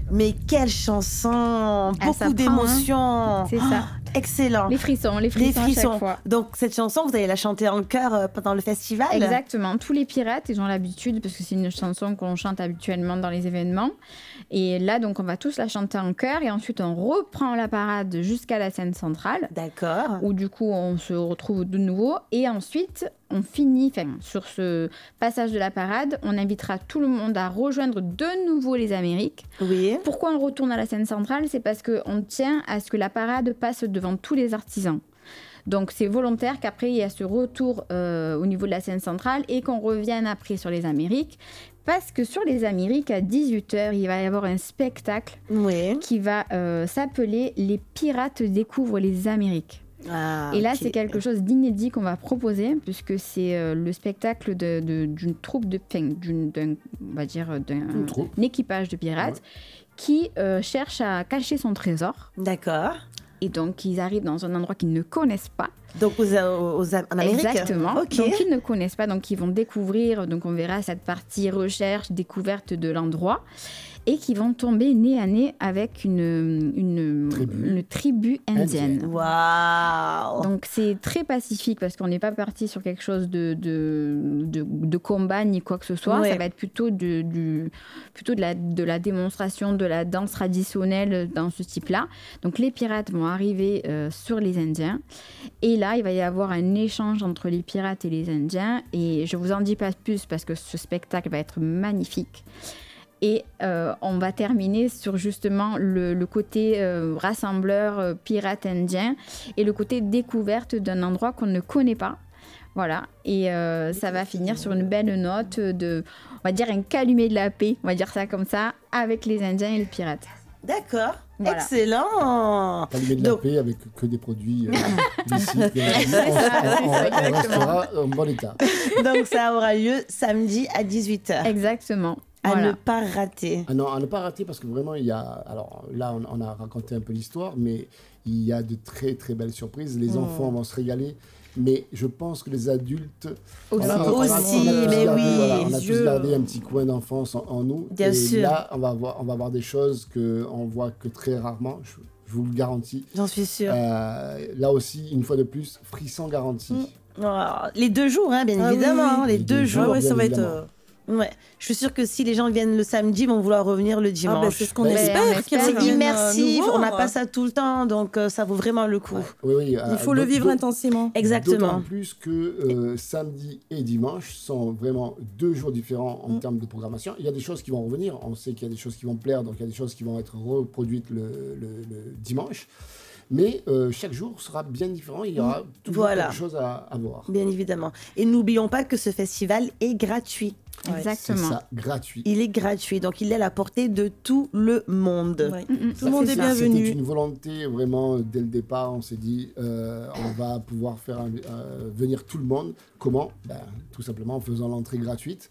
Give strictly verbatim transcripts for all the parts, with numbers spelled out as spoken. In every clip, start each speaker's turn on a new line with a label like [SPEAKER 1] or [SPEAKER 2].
[SPEAKER 1] Mais quelle chanson, beaucoup
[SPEAKER 2] ah,
[SPEAKER 1] d'émotions.
[SPEAKER 2] Hein. C'est ça.
[SPEAKER 1] Oh, excellent.
[SPEAKER 2] Les frissons, les frissons, les frissons à chaque fois.
[SPEAKER 1] Donc cette chanson, vous allez la chanter en chœur pendant le festival?
[SPEAKER 2] Exactement. Tous les pirates, ils ont l'habitude, parce que c'est une chanson qu'on chante habituellement dans les événements. Et là, donc, on va tous la chanter en chœur et ensuite on reprend la parade jusqu'à la scène centrale.
[SPEAKER 1] D'accord.
[SPEAKER 2] Où du coup, on se retrouve de nouveau et ensuite, on finit, enfin, sur ce passage de la parade, on invitera tout le monde à rejoindre de nouveau les Amériques.
[SPEAKER 1] Oui.
[SPEAKER 2] Pourquoi on retourne à la scène centrale? C'est parce qu'on tient à ce que la parade passe devant tous les artisans. Donc, c'est volontaire qu'après, il y a ce retour euh, au niveau de la scène centrale et qu'on revienne après sur les Amériques. Parce que sur les Amériques, à dix-huit heures, il va y avoir un spectacle
[SPEAKER 1] oui.
[SPEAKER 2] qui va euh, s'appeler « Les pirates découvrent les Amériques ».
[SPEAKER 1] Ah,
[SPEAKER 2] et là,
[SPEAKER 1] okay.
[SPEAKER 2] c'est quelque chose d'inédit qu'on va proposer, puisque c'est euh, le spectacle de, de, d'une troupe de enfin, d'une, d'un, on va dire, d'un un équipage de pirates ouais. qui euh, cherche à cacher son trésor.
[SPEAKER 1] D'accord.
[SPEAKER 2] Et donc, ils arrivent dans un endroit qu'ils ne connaissent pas.
[SPEAKER 1] Donc, aux, aux, en Amérique.
[SPEAKER 2] Exactement.
[SPEAKER 1] Okay.
[SPEAKER 2] Donc, ils ne connaissent pas. Donc, ils vont découvrir. Donc, on verra cette partie recherche, découverte de l'endroit. Et qui vont tomber nez à nez avec une, une, tribu. une tribu indienne.
[SPEAKER 1] Waouh!
[SPEAKER 2] Donc, c'est très pacifique parce qu'on n'est pas parti sur quelque chose de, de, de, de combat ni quoi que ce soit. Ouais. Ça va être plutôt, de, du, plutôt de, la, de la démonstration de la danse traditionnelle dans ce type-là. Donc, les pirates vont arriver euh, sur les Indiens. Et là, il va y avoir un échange entre les pirates et les Indiens. Et je ne vous en dis pas plus parce que ce spectacle va être magnifique. Et euh, on va terminer sur justement le, le côté euh, rassembleur euh, pirate indien et le côté découverte d'un endroit qu'on ne connaît pas. Voilà. Et euh, ça va finir sur une belle note de, on va dire, un calumet de la paix, on va dire ça comme ça, avec les Indiens et les pirates.
[SPEAKER 1] D'accord. Voilà. Excellent.
[SPEAKER 3] Calumet de Donc... la paix avec que des produits euh, d'ici. On, on, on restera en bon état.
[SPEAKER 1] Donc ça aura lieu samedi à dix-huit heures.
[SPEAKER 2] Exactement.
[SPEAKER 1] À
[SPEAKER 2] voilà.
[SPEAKER 1] ne pas rater.
[SPEAKER 3] Ah non, à ne pas rater parce que vraiment, il y a... Alors là, on, on a raconté un peu l'histoire, mais il y a de très, très belles surprises. Les mmh. enfants vont se régaler. Mais je pense que les adultes...
[SPEAKER 1] Aussi,
[SPEAKER 3] on a, on a,
[SPEAKER 1] aussi
[SPEAKER 3] on a, on a
[SPEAKER 1] mais
[SPEAKER 3] gardé,
[SPEAKER 1] oui.
[SPEAKER 3] Voilà, on a tous gardé un petit coin d'enfance en, en nous.
[SPEAKER 1] Bien
[SPEAKER 3] et
[SPEAKER 1] sûr.
[SPEAKER 3] là, on va, voir, on va voir des choses qu'on voit que très rarement. Je, je vous le garantis.
[SPEAKER 1] J'en suis sûre.
[SPEAKER 3] Euh, là aussi, une fois de plus, frisson garanti.
[SPEAKER 1] Mmh. Oh, les deux jours, hein, bien ah, évidemment.
[SPEAKER 3] Oui,
[SPEAKER 1] les, les deux, deux jours,
[SPEAKER 3] jours
[SPEAKER 1] ouais, ça va
[SPEAKER 3] évidemment.
[SPEAKER 1] être... Euh... Ouais, je suis sûre que si les gens viennent le samedi, ils vont vouloir revenir le dimanche.
[SPEAKER 4] Ah ben c'est ce qu'on
[SPEAKER 1] ouais,
[SPEAKER 4] espère.
[SPEAKER 1] C'est immersif, on n'a pas ça tout le temps, donc euh, ça vaut vraiment le coup.
[SPEAKER 3] Ouais. Oui, oui,
[SPEAKER 4] Il faut euh, le vivre intensément.
[SPEAKER 1] Exactement.
[SPEAKER 3] D'autant plus que euh, samedi et dimanche sont vraiment deux jours différents en mm. termes de programmation. Il y a des choses qui vont revenir, on sait qu'il y a des choses qui vont plaire, donc il y a des choses qui vont être reproduites le, le, le dimanche. Mais euh, chaque jour sera bien différent, il y aura toujours voilà. quelque chose à, à voir.
[SPEAKER 1] Bien évidemment. Et n'oublions pas que ce festival est gratuit.
[SPEAKER 2] Ouais, exactement.
[SPEAKER 3] C'est ça, gratuit.
[SPEAKER 1] Il est gratuit, donc il est à la portée de tout le monde.
[SPEAKER 4] Ouais. Mm-hmm. Tout le monde est ça. bienvenu.
[SPEAKER 3] C'était une volonté vraiment dès le départ. On s'est dit, euh, on va pouvoir faire un, euh, venir tout le monde. Comment ? Ben, tout simplement en faisant l'entrée gratuite.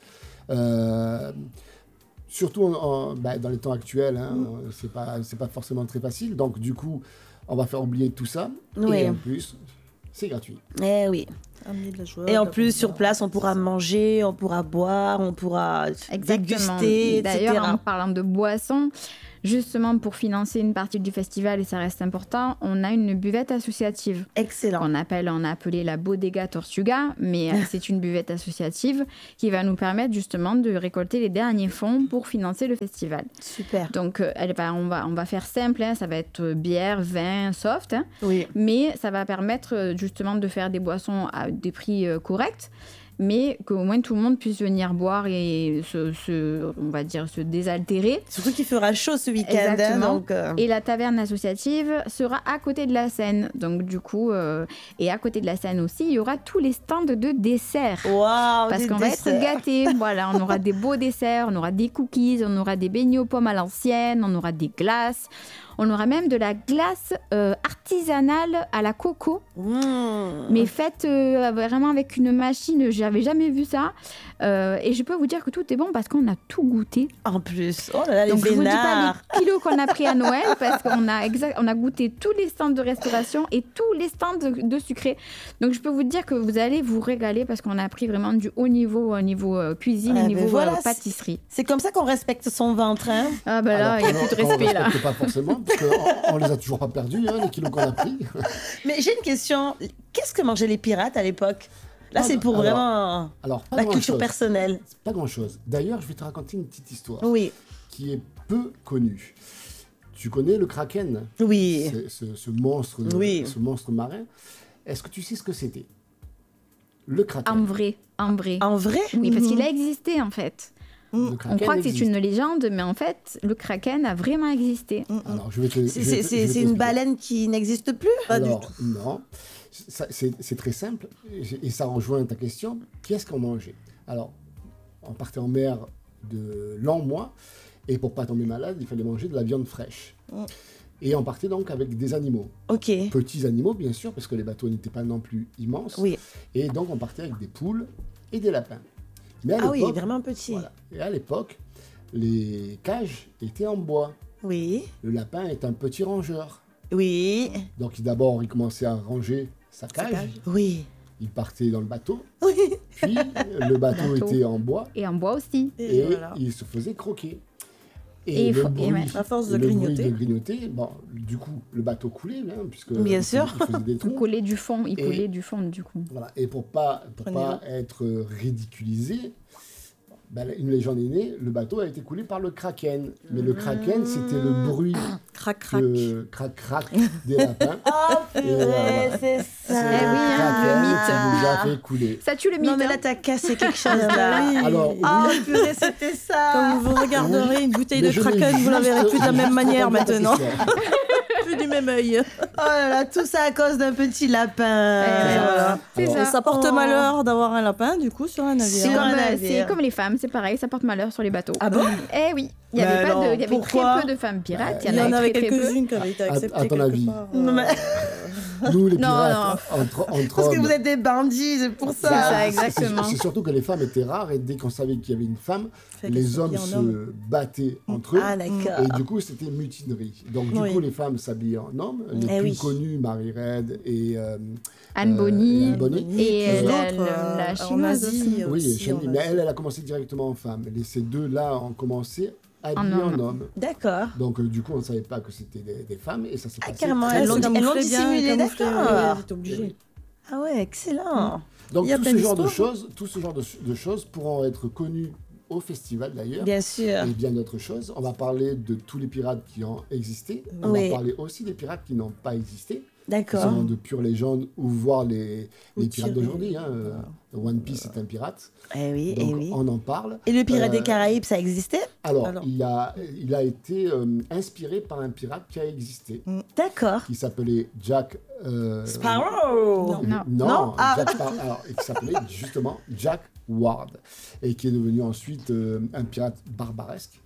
[SPEAKER 3] Euh, surtout en, en, ben, dans les temps actuels, hein, mm. c'est pas, c'est pas forcément très facile. Donc du coup, on va faire oublier tout ça.
[SPEAKER 1] Oui.
[SPEAKER 3] Et en plus, c'est gratuit.
[SPEAKER 1] Eh oui.
[SPEAKER 4] Joie,
[SPEAKER 1] et en plus, sur place, on pourra manger, on pourra boire, on pourra
[SPEAKER 2] Exactement.
[SPEAKER 1] déguster,
[SPEAKER 2] D'ailleurs,
[SPEAKER 1] et cetera.
[SPEAKER 2] En parlant de boissons, justement pour financer une partie du festival, et ça reste important, on a une buvette associative.
[SPEAKER 1] Excellent.
[SPEAKER 2] On appelle, on a appelé la Bodega Tortuga, mais c'est une buvette associative qui va nous permettre justement de récolter les derniers fonds pour financer le festival.
[SPEAKER 1] Super.
[SPEAKER 2] Donc, elle va, on, va, on va faire simple, hein, ça va être bière, vin, soft, hein,
[SPEAKER 1] oui.
[SPEAKER 2] mais ça va permettre justement de faire des boissons à des prix euh, corrects, mais qu'au moins tout le monde puisse venir boire et se, se, on va dire, se désaltérer.
[SPEAKER 1] Surtout qu'il fera chaud ce week-end.
[SPEAKER 2] Exactement.
[SPEAKER 1] Hein, donc euh...
[SPEAKER 2] Et la taverne associative sera à côté de la scène. Donc du coup, euh, et à côté de la scène aussi, il y aura tous les stands de desserts.
[SPEAKER 1] Waouh,
[SPEAKER 2] parce
[SPEAKER 1] des
[SPEAKER 2] qu'on
[SPEAKER 1] desserts.
[SPEAKER 2] va être gâtés. Voilà, on aura des beaux desserts, on aura des cookies, on aura des beignets aux pommes à l'ancienne, on aura des glaces. On aura même de la glace euh, artisanale à la coco,
[SPEAKER 1] mmh.
[SPEAKER 2] mais faite euh, vraiment avec une machine. J'ai j'avais jamais vu ça. Euh, et je peux vous dire que tout est bon parce qu'on a tout goûté.
[SPEAKER 1] En plus, oh là là, les
[SPEAKER 2] Donc, je vous dis
[SPEAKER 1] vénards.
[SPEAKER 2] pas les kilos qu'on a pris à Noël parce qu'on a, exact, on a goûté tous les stands de restauration et tous les stands de, de sucré. Donc, je peux vous dire que vous allez vous régaler parce qu'on a pris vraiment du haut niveau, au niveau euh, cuisine,
[SPEAKER 1] Ah,
[SPEAKER 2] au
[SPEAKER 1] ben
[SPEAKER 2] niveau
[SPEAKER 1] voilà,
[SPEAKER 2] euh,
[SPEAKER 1] c'est-
[SPEAKER 2] pâtisserie.
[SPEAKER 1] C'est comme ça qu'on respecte son ventre, hein.
[SPEAKER 2] Ah ben là, il n'y a
[SPEAKER 3] Alors,
[SPEAKER 2] plus de
[SPEAKER 3] on- on
[SPEAKER 2] respect là.
[SPEAKER 3] respecte pas forcément, parce qu'on on les a toujours pas perdus, hein, les kilos qu'on a pris.
[SPEAKER 1] Mais j'ai une question. Qu'est-ce que mangeaient les pirates à l'époque? Là,
[SPEAKER 3] Ah,
[SPEAKER 1] c'est pour
[SPEAKER 3] alors-
[SPEAKER 1] vraiment
[SPEAKER 3] Alors, pas
[SPEAKER 1] la
[SPEAKER 3] grand
[SPEAKER 1] culture
[SPEAKER 3] chose.
[SPEAKER 1] personnelle.
[SPEAKER 3] C'est pas grand-chose. D'ailleurs, je vais te raconter une petite histoire
[SPEAKER 1] Oui,
[SPEAKER 3] qui est peu connue. Tu connais le kraken?
[SPEAKER 1] oui.
[SPEAKER 3] C'est- ce, ce monstre,
[SPEAKER 1] Oui.
[SPEAKER 3] ce monstre marin. Est-ce que tu sais ce que c'était? Le kraken.
[SPEAKER 2] En vrai, en vrai.
[SPEAKER 1] En vrai?
[SPEAKER 2] Oui, parce qu'il a existé en fait.
[SPEAKER 3] Le
[SPEAKER 2] On
[SPEAKER 3] kraken
[SPEAKER 2] croit que c'est
[SPEAKER 3] existe.
[SPEAKER 2] une légende, mais en fait, le kraken a vraiment existé.
[SPEAKER 3] Alors, je vais te,
[SPEAKER 1] C'est
[SPEAKER 3] je vais
[SPEAKER 1] c'est-
[SPEAKER 3] te- je vais
[SPEAKER 1] c'est- c'est une
[SPEAKER 3] t'expliquer.
[SPEAKER 1] baleine qui n'existe plus?
[SPEAKER 4] Pas du
[SPEAKER 3] Alors,
[SPEAKER 4] tout.
[SPEAKER 3] non. Ça, C'est c'est très simple et ça rejoint ta question. Qu'est-ce qu'on mangeait? Alors, on partait en mer de longs mois et pour pas tomber malade, il fallait manger de la viande fraîche.
[SPEAKER 4] Mm.
[SPEAKER 3] Et on partait donc avec des animaux.
[SPEAKER 1] Ok.
[SPEAKER 3] Petits animaux, bien sûr, parce que les bateaux n'étaient pas non plus immenses.
[SPEAKER 1] Oui.
[SPEAKER 3] Et donc, on partait avec des poules et des lapins. Mais à
[SPEAKER 1] Ah oui,
[SPEAKER 3] l'époque-
[SPEAKER 1] vraiment petit.
[SPEAKER 3] voilà. Et à l'époque, les cages étaient en bois.
[SPEAKER 1] Oui,
[SPEAKER 3] Le lapin est un petit rongeur.
[SPEAKER 1] oui,
[SPEAKER 3] Donc, d'abord, il commençait à ranger sa cage.
[SPEAKER 4] cage.
[SPEAKER 1] oui.
[SPEAKER 3] Il partait dans le bateau.
[SPEAKER 1] Oui.
[SPEAKER 3] Puis, le bateau
[SPEAKER 2] Bateau.
[SPEAKER 3] était en bois.
[SPEAKER 2] Et en bois aussi.
[SPEAKER 4] Et,
[SPEAKER 3] Et,
[SPEAKER 4] voilà.
[SPEAKER 3] il se faisait croquer.
[SPEAKER 2] Et
[SPEAKER 3] Et,
[SPEAKER 2] il
[SPEAKER 3] le
[SPEAKER 2] faut- et
[SPEAKER 3] bruit,
[SPEAKER 2] ouais.
[SPEAKER 4] À force de
[SPEAKER 3] le bruit
[SPEAKER 4] grignoter.
[SPEAKER 3] de grignoter, bon, du coup, le bateau coulait, hein, puisque
[SPEAKER 1] Bien
[SPEAKER 3] il
[SPEAKER 1] sûr.
[SPEAKER 3] faisait- il faisait des
[SPEAKER 2] Il
[SPEAKER 3] trous.
[SPEAKER 2] collait du fond, il
[SPEAKER 3] Et-
[SPEAKER 2] collait du fond du coup.
[SPEAKER 3] Voilà. Et pour pas, pour
[SPEAKER 4] Prenez
[SPEAKER 3] pas être ridiculisé, ben, une légende est née, le bateau a été coulé par le kraken. Mais le kraken, c'était le bruit,
[SPEAKER 4] Crac, crac.
[SPEAKER 3] le crac-crac des lapins.
[SPEAKER 1] Oh
[SPEAKER 3] Et, euh,
[SPEAKER 1] purée,
[SPEAKER 3] voilà.
[SPEAKER 1] c'est
[SPEAKER 3] C'est
[SPEAKER 1] ça.
[SPEAKER 2] Eh oui, hein,
[SPEAKER 3] kraken
[SPEAKER 2] le
[SPEAKER 3] qui
[SPEAKER 2] mythe.
[SPEAKER 3] nous a fait couler.
[SPEAKER 2] Ça tue le mythe.
[SPEAKER 1] Non, mais là,
[SPEAKER 2] hein.
[SPEAKER 1] t'as cassé quelque chose, là.
[SPEAKER 4] Oui.
[SPEAKER 3] Alors,
[SPEAKER 1] Oh purée, c'était ça.
[SPEAKER 4] Quand vous regarderez une bouteille
[SPEAKER 3] Mais
[SPEAKER 4] de
[SPEAKER 3] je l'ai
[SPEAKER 4] Kraken, vous la
[SPEAKER 3] juste-
[SPEAKER 4] verrez plus de la
[SPEAKER 3] j'ai
[SPEAKER 4] même
[SPEAKER 3] juste
[SPEAKER 4] manière
[SPEAKER 3] répondu à ta
[SPEAKER 4] maintenant.
[SPEAKER 3] question.
[SPEAKER 4] Plus du même œil.
[SPEAKER 1] Oh là là, tout ça à cause d'un petit lapin.
[SPEAKER 2] Euh,
[SPEAKER 1] Voilà.
[SPEAKER 2] C'est
[SPEAKER 3] Alors,
[SPEAKER 2] ça.
[SPEAKER 4] Ça porte
[SPEAKER 1] Oh.
[SPEAKER 4] malheur d'avoir un lapin, du coup, sur un
[SPEAKER 2] C'est
[SPEAKER 1] Sur
[SPEAKER 4] navire.
[SPEAKER 1] un
[SPEAKER 2] comme, euh,
[SPEAKER 1] navire.
[SPEAKER 2] c'est comme les femmes, c'est pareil, ça porte malheur sur les bateaux.
[SPEAKER 1] Ah bon?
[SPEAKER 2] Eh oui, il y
[SPEAKER 1] Mais
[SPEAKER 2] avait, pas
[SPEAKER 1] alors,
[SPEAKER 2] de, il y avait
[SPEAKER 1] pourquoi
[SPEAKER 2] très peu de femmes pirates.
[SPEAKER 3] Bah,
[SPEAKER 2] Il
[SPEAKER 4] Il y en avait
[SPEAKER 2] très, très peu.
[SPEAKER 4] quelques-unes qui avaient été
[SPEAKER 3] À- à
[SPEAKER 4] acceptées
[SPEAKER 3] ton
[SPEAKER 4] quelque
[SPEAKER 3] avis.
[SPEAKER 4] part.
[SPEAKER 1] Non, mais-
[SPEAKER 3] Nous, les
[SPEAKER 2] Non,
[SPEAKER 3] pirates, entre, entre
[SPEAKER 1] Parce que
[SPEAKER 3] hommes,
[SPEAKER 1] vous êtes des bandits, c'est pour
[SPEAKER 2] C'est
[SPEAKER 1] ça.
[SPEAKER 2] ça,
[SPEAKER 3] c'est-
[SPEAKER 2] exactement.
[SPEAKER 3] C'est surtout que les femmes étaient rares et dès qu'on savait qu'il y avait une femme,
[SPEAKER 4] Fait qu'elles
[SPEAKER 3] les
[SPEAKER 4] s'habillaient
[SPEAKER 3] hommes
[SPEAKER 4] en
[SPEAKER 3] se
[SPEAKER 4] homme.
[SPEAKER 3] battaient entre eux.
[SPEAKER 1] Ah,
[SPEAKER 3] Et
[SPEAKER 1] d'accord.
[SPEAKER 3] du coup, c'était mutinerie. Donc, du
[SPEAKER 4] Oui.
[SPEAKER 3] coup, les femmes s'habillaient en hommes. Les
[SPEAKER 1] Eh
[SPEAKER 3] plus
[SPEAKER 1] oui.
[SPEAKER 3] connues, Marie Red et euh,
[SPEAKER 2] Anne
[SPEAKER 3] euh,
[SPEAKER 2] Bonny.
[SPEAKER 3] et Anne Bonny.
[SPEAKER 2] Et
[SPEAKER 4] Puis
[SPEAKER 2] la-
[SPEAKER 4] d'autres,
[SPEAKER 2] la-
[SPEAKER 4] euh,
[SPEAKER 2] la
[SPEAKER 4] en
[SPEAKER 2] chinoise
[SPEAKER 4] Asie
[SPEAKER 2] aussi.
[SPEAKER 3] Oui,
[SPEAKER 4] aussi,
[SPEAKER 3] Chani,
[SPEAKER 4] en
[SPEAKER 3] mais
[SPEAKER 4] Asie.
[SPEAKER 3] elle, elle a commencé directement en femme. Et ces deux-là ont commencé habillés en
[SPEAKER 2] homme.
[SPEAKER 3] homme.
[SPEAKER 1] D'accord.
[SPEAKER 3] Donc, euh, du coup, on ne savait pas que c'était des, des femmes et ça s'est
[SPEAKER 1] Ah,
[SPEAKER 3] passé
[SPEAKER 1] carrément,
[SPEAKER 3] très
[SPEAKER 1] elles
[SPEAKER 4] Elles
[SPEAKER 1] l'ont
[SPEAKER 4] se
[SPEAKER 3] vite.
[SPEAKER 1] elles l'ont
[SPEAKER 4] camouflaient bien,
[SPEAKER 1] dissimulé,
[SPEAKER 4] camouflaient,
[SPEAKER 1] d'accord.
[SPEAKER 4] oui, elles étaient obligées.
[SPEAKER 1] Ah ouais, excellent.
[SPEAKER 3] Donc,
[SPEAKER 4] Il y a
[SPEAKER 3] tout
[SPEAKER 4] plein
[SPEAKER 3] ce, genre de
[SPEAKER 4] d'histoires,
[SPEAKER 3] choses, tout ce genre de, de choses pourront être connues au festival d'ailleurs.
[SPEAKER 1] Bien sûr.
[SPEAKER 3] Et bien d'autres choses. On va parler de tous les pirates qui ont existé. On
[SPEAKER 1] Oui.
[SPEAKER 3] va parler aussi des pirates qui n'ont pas existé. Qui
[SPEAKER 1] D'accord.
[SPEAKER 3] sont de pures légendes ou voir les,
[SPEAKER 4] Ou
[SPEAKER 3] les pirates
[SPEAKER 4] tirés.
[SPEAKER 3] d'aujourd'hui. Hein. Euh, One Piece est un pirate.
[SPEAKER 1] Eh oui, eh
[SPEAKER 3] Donc
[SPEAKER 1] oui.
[SPEAKER 3] on en parle.
[SPEAKER 1] Et le pirate
[SPEAKER 3] Euh,
[SPEAKER 1] des Caraïbes, ça existait?
[SPEAKER 3] Alors,
[SPEAKER 4] Alors.
[SPEAKER 3] Il, a, il a été euh, inspiré par un pirate qui a existé,
[SPEAKER 1] D'accord.
[SPEAKER 3] qui s'appelait Jack... euh,
[SPEAKER 1] Sparrow.
[SPEAKER 4] Non.
[SPEAKER 2] Non.
[SPEAKER 3] Non,
[SPEAKER 1] Non, ah.
[SPEAKER 3] Jack Sparrow, alors, qui s'appelait justement Jack Ward, et qui est devenu ensuite euh, un pirate barbaresque.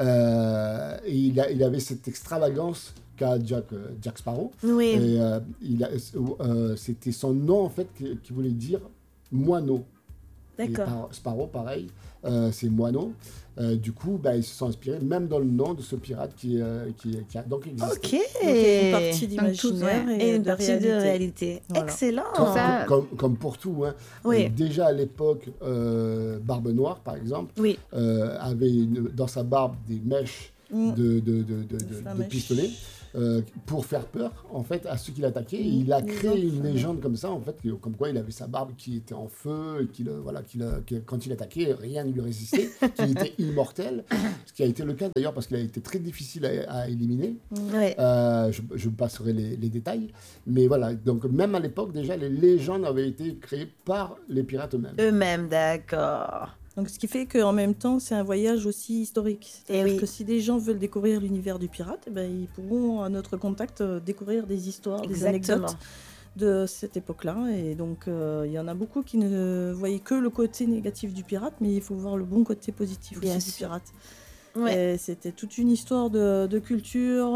[SPEAKER 3] Euh, et il, a- il avait cette extravagance qu'a Jack, euh, Jack Sparrow.
[SPEAKER 1] Oui.
[SPEAKER 3] Et euh, il a- euh, c'était son nom en fait qui, qui voulait dire moineau. Et
[SPEAKER 1] D'accord.
[SPEAKER 3] par- Sparrow, pareil, euh, c'est moineau. Euh, du coup, bah, ils se sont inspirés même dans le nom de ce pirate qui, euh, qui, qui a donc existé.
[SPEAKER 1] Ok.
[SPEAKER 4] Donc, il y a une partie d'imaginaire
[SPEAKER 2] ouais.
[SPEAKER 1] Et
[SPEAKER 4] et,
[SPEAKER 1] une
[SPEAKER 4] de
[SPEAKER 1] partie
[SPEAKER 4] réalité.
[SPEAKER 1] de réalité.
[SPEAKER 4] Voilà.
[SPEAKER 1] Excellent.
[SPEAKER 2] Tout ça-
[SPEAKER 3] Comme, comme pour tout. Hein.
[SPEAKER 1] Oui.
[SPEAKER 3] Euh, déjà à l'époque, euh, Barbe Noire, par exemple,
[SPEAKER 1] Oui.
[SPEAKER 3] euh, avait une- dans sa barbe des mèches
[SPEAKER 4] Mm.
[SPEAKER 3] de, de, de, de, de- de
[SPEAKER 4] flamèches.
[SPEAKER 3] pistolets euh, pour faire peur en fait à ceux qui l'attaquaient. Et il a
[SPEAKER 4] Les
[SPEAKER 3] créé
[SPEAKER 4] autres,
[SPEAKER 3] une
[SPEAKER 4] ouais.
[SPEAKER 3] légende comme ça en fait, que- comme quoi il avait sa barbe qui était en feu et qu'il euh, voilà, qu'il, euh, que quand il attaquait rien ne lui résistait, qu'il était immortel, ce qui a été le cas d'ailleurs parce qu'il a été très difficile à, à éliminer.
[SPEAKER 1] Ouais.
[SPEAKER 3] Euh, je, je passerai les, les détails, mais voilà, donc même à l'époque déjà les légendes avaient été créées par les pirates eux-mêmes.
[SPEAKER 1] Eux-mêmes, d'accord.
[SPEAKER 4] Donc, ce qui fait qu'en même temps, c'est un voyage aussi historique. C'est-à-dire
[SPEAKER 1] Eh oui.
[SPEAKER 4] que si des gens veulent découvrir l'univers du pirate, eh ben, ils pourront, à notre contact, euh, découvrir des histoires, des
[SPEAKER 1] Exactement.
[SPEAKER 4] anecdotes de cette époque-là. Et donc, euh, il y en a beaucoup qui ne voyaient que le côté négatif du pirate, mais il faut voir le bon côté positif
[SPEAKER 1] Bien
[SPEAKER 4] aussi du
[SPEAKER 1] sûr.
[SPEAKER 4] pirate.
[SPEAKER 1] Ouais.
[SPEAKER 4] Et c'était toute une histoire de, de culture,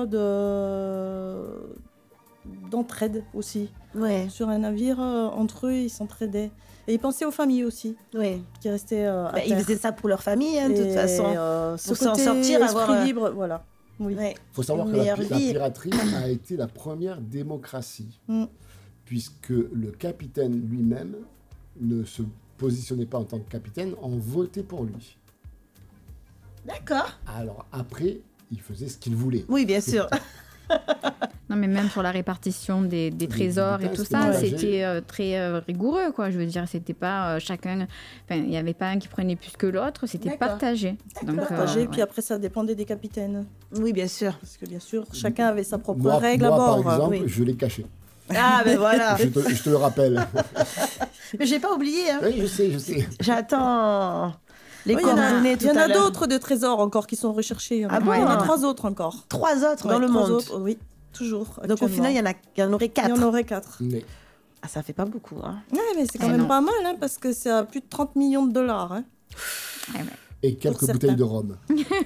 [SPEAKER 4] de d'entraide aussi.
[SPEAKER 1] Ouais.
[SPEAKER 4] Sur un navire, euh, entre eux, ils s'entraidaient. Et ils pensaient aux familles aussi,
[SPEAKER 1] Oui.
[SPEAKER 4] qui restaient euh, à
[SPEAKER 1] Bah, ils
[SPEAKER 4] terre.
[SPEAKER 1] faisaient ça pour leur famille, hein, de toute
[SPEAKER 4] Et,
[SPEAKER 1] façon.
[SPEAKER 4] euh,
[SPEAKER 1] pour
[SPEAKER 4] ce
[SPEAKER 1] s'en
[SPEAKER 4] côté
[SPEAKER 1] sortir,
[SPEAKER 4] esprit
[SPEAKER 1] avoir, euh,
[SPEAKER 4] libre, voilà. Oui.
[SPEAKER 1] Ouais.
[SPEAKER 3] Il faut savoir
[SPEAKER 1] Une
[SPEAKER 3] que la,
[SPEAKER 1] meilleure
[SPEAKER 3] la
[SPEAKER 1] vie.
[SPEAKER 3] piraterie a été la première démocratie,
[SPEAKER 4] Mm.
[SPEAKER 3] puisque le capitaine lui-même ne se positionnait pas en tant que capitaine, on votait pour lui.
[SPEAKER 1] D'accord.
[SPEAKER 3] Alors après, il faisait ce qu'il voulait.
[SPEAKER 1] Oui, bien sûr.
[SPEAKER 2] Non, mais même sur la répartition des, des
[SPEAKER 3] Des
[SPEAKER 2] trésors et
[SPEAKER 3] bulletins,
[SPEAKER 2] tout
[SPEAKER 3] c'était
[SPEAKER 2] ça,
[SPEAKER 3] partagé.
[SPEAKER 2] c'était euh, très euh, rigoureux, quoi. Je veux dire, c'était pas euh, chacun... Enfin, il n'y avait pas un qui prenait plus que l'autre, c'était
[SPEAKER 1] D'accord.
[SPEAKER 2] partagé. Donc, euh,
[SPEAKER 4] Partagé,
[SPEAKER 2] ouais.
[SPEAKER 4] puis après ça dépendait des capitaines.
[SPEAKER 1] Oui, bien sûr.
[SPEAKER 4] Parce que bien sûr, chacun avait sa propre
[SPEAKER 3] Moi,
[SPEAKER 4] règle
[SPEAKER 3] moi,
[SPEAKER 4] à bord.
[SPEAKER 3] par exemple,
[SPEAKER 1] oui.
[SPEAKER 3] je l'ai caché.
[SPEAKER 1] Ah, ben voilà.
[SPEAKER 3] Je te, je te le rappelle.
[SPEAKER 1] Mais j'ai pas oublié. Hein.
[SPEAKER 3] Oui, je sais, je sais.
[SPEAKER 1] J'attends les
[SPEAKER 4] Oui, il y en a,
[SPEAKER 1] coordonnées tout
[SPEAKER 4] il y en
[SPEAKER 1] à
[SPEAKER 4] a
[SPEAKER 1] l'heure.
[SPEAKER 4] d'autres de trésors encore qui sont recherchés. Il y en a,
[SPEAKER 1] Ah bon
[SPEAKER 4] il y en a trois autres encore.
[SPEAKER 1] Trois autres dans
[SPEAKER 4] Ouais,
[SPEAKER 1] le
[SPEAKER 4] trois
[SPEAKER 1] monde.
[SPEAKER 4] autres, oui, toujours.
[SPEAKER 1] Donc au final, il y en, a, il y en aurait
[SPEAKER 4] il
[SPEAKER 1] quatre.
[SPEAKER 4] y en aurait quatre.
[SPEAKER 3] Mais
[SPEAKER 1] Ah, ça fait pas beaucoup. Hein.
[SPEAKER 4] Ouais, mais c'est quand
[SPEAKER 2] Eh
[SPEAKER 4] même
[SPEAKER 2] non.
[SPEAKER 4] pas mal, hein, parce que c'est à plus de trente millions de dollars. Hein.
[SPEAKER 2] Ouais, ouais.
[SPEAKER 3] et quelques
[SPEAKER 4] Pour
[SPEAKER 3] bouteilles
[SPEAKER 4] certains.
[SPEAKER 3] de rhum.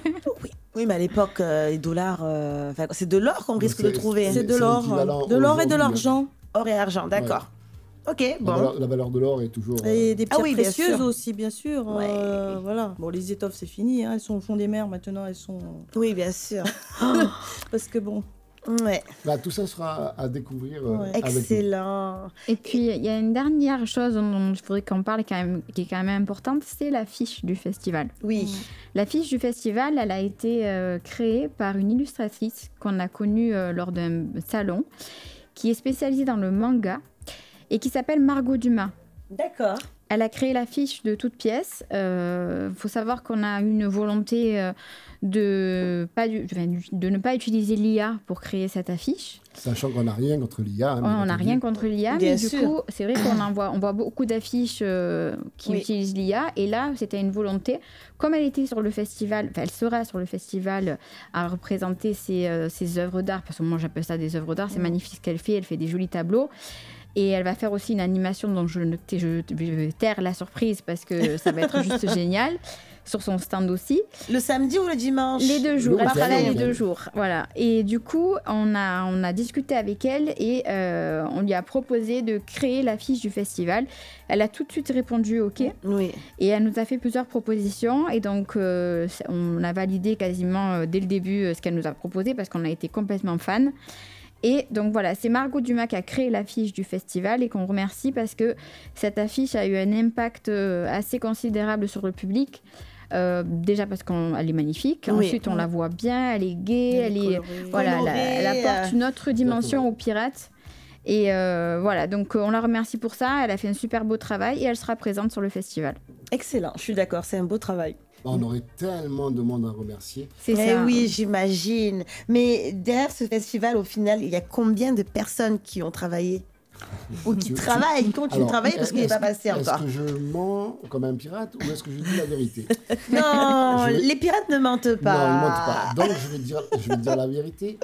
[SPEAKER 1] Oui, mais à l'époque, euh, les dollars, euh, enfin, c'est de l'or qu'on risque de
[SPEAKER 3] C'est-
[SPEAKER 1] trouver.
[SPEAKER 3] c'est-
[SPEAKER 4] C'est de
[SPEAKER 3] c'est
[SPEAKER 4] l'or,
[SPEAKER 3] l'équivalent
[SPEAKER 4] de l'or et de
[SPEAKER 3] aujourd'hui, hein.
[SPEAKER 4] l'argent.
[SPEAKER 1] Or et argent, d'accord. Ok,
[SPEAKER 3] La,
[SPEAKER 1] bon.
[SPEAKER 3] valeur, la valeur de l'or est toujours... euh,
[SPEAKER 4] Et des
[SPEAKER 1] Ah
[SPEAKER 4] pierres
[SPEAKER 1] oui, bien
[SPEAKER 4] précieuses
[SPEAKER 1] sûr.
[SPEAKER 4] aussi, bien sûr.
[SPEAKER 1] Ouais.
[SPEAKER 4] euh, voilà. Bon, les étoffes, c'est fini. Hein. Elles sont au fond des mers maintenant. Elles sont.
[SPEAKER 1] Oui, bien sûr.
[SPEAKER 4] Parce que bon.
[SPEAKER 1] Ouais,
[SPEAKER 3] bah, tout ça sera à découvrir euh,
[SPEAKER 4] Ouais.
[SPEAKER 3] avec nous.
[SPEAKER 1] excellent.
[SPEAKER 2] Et puis, il y a une dernière chose dont, dont il faudrait qu'on parle, quand même, qui est quand même importante, c'est l'affiche du festival.
[SPEAKER 1] Oui.
[SPEAKER 2] L'affiche du festival, elle a été euh, créée par une illustratrice qu'on a connue euh, lors d'un salon, qui est spécialisée dans le manga et qui s'appelle Margot Dumas.
[SPEAKER 1] D'accord.
[SPEAKER 2] Elle a créé l'affiche de toutes pièces. Il euh, faut savoir qu'on a une volonté euh, de, pas du, enfin, du- de ne pas utiliser l'I A pour créer cette affiche.
[SPEAKER 3] Sachant qu'on n'a rien contre l'I A. hein,
[SPEAKER 2] On
[SPEAKER 3] bien
[SPEAKER 2] n'a
[SPEAKER 3] entendu.
[SPEAKER 2] rien contre l'I A,
[SPEAKER 1] Bien
[SPEAKER 2] mais
[SPEAKER 1] sûr.
[SPEAKER 2] du coup, c'est vrai qu'on en voit, on voit beaucoup d'affiches euh, qui
[SPEAKER 1] Oui.
[SPEAKER 2] utilisent l'I A. Et là, c'était une volonté. Comme elle était sur le festival, enfin, elle sera sur le festival à représenter ses, euh, ses œuvres d'art, parce que moi j'appelle ça des œuvres d'art, c'est magnifique ce qu'elle fait, elle fait des jolis tableaux. Et elle va faire aussi une animation dont je, ne, je, je vais taire la surprise parce que ça va être juste génial, sur son stand aussi.
[SPEAKER 1] Le samedi ou le dimanche?
[SPEAKER 2] Les deux jours,
[SPEAKER 3] Le
[SPEAKER 2] elle
[SPEAKER 3] week-end,
[SPEAKER 2] travaille les
[SPEAKER 3] le
[SPEAKER 2] deux
[SPEAKER 3] week-end.
[SPEAKER 2] jours. Voilà. Et du coup, on a, on a discuté avec elle et euh, on lui a proposé de créer l'affiche du festival. Elle a tout de suite répondu OK.
[SPEAKER 1] Oui.
[SPEAKER 2] Et elle nous a fait plusieurs propositions. Et donc, euh, on a validé quasiment euh, dès le début euh, ce qu'elle nous a proposé parce qu'on a été complètement fans. Et donc voilà, c'est Margot Dumas qui a créé l'affiche du festival et qu'on remercie parce que cette affiche a eu un impact euh, assez considérable sur le public. Euh, déjà parce qu'elle est magnifique.
[SPEAKER 1] Oui.
[SPEAKER 2] Ensuite, on la voit bien, elle est gaie, elle est,
[SPEAKER 4] colorée.
[SPEAKER 2] voilà, elle,
[SPEAKER 1] Colorée,
[SPEAKER 2] elle apporte
[SPEAKER 1] euh,
[SPEAKER 2] une autre dimension
[SPEAKER 3] exactement.
[SPEAKER 2] aux pirates. Et euh, voilà, donc euh, on la remercie pour ça. Elle a fait un super beau travail et elle sera présente sur le festival.
[SPEAKER 1] Excellent, je suis d'accord, c'est un beau travail.
[SPEAKER 3] On aurait tellement de monde à remercier.
[SPEAKER 2] C'est
[SPEAKER 1] Eh
[SPEAKER 2] ça.
[SPEAKER 1] oui, j'imagine. Mais derrière ce festival, au final, il y a combien de personnes qui ont travaillé? Ou qui
[SPEAKER 3] Tu- tu-
[SPEAKER 1] travaillent, qui continuent de
[SPEAKER 3] Alors,
[SPEAKER 1] travailler parce qu'il n'est
[SPEAKER 3] est-ce-
[SPEAKER 1] pas passé encore.
[SPEAKER 3] Est-ce que je mens comme un pirate ou est-ce que je dis la vérité?
[SPEAKER 1] Non,
[SPEAKER 3] Je vais-
[SPEAKER 1] les pirates ne mentent pas.
[SPEAKER 3] Non, ils mentent pas. Donc, je vais dire, je vais dire la vérité.